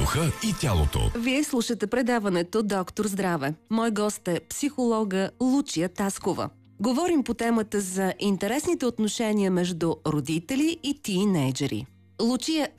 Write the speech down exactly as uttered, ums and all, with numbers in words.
духа и тялото. Вие слушате предаването Доктор Здраве. Мой гост е психолога Лучия Таскова. Говорим по темата за интересните отношения между родители и тийнейджери. Лучия,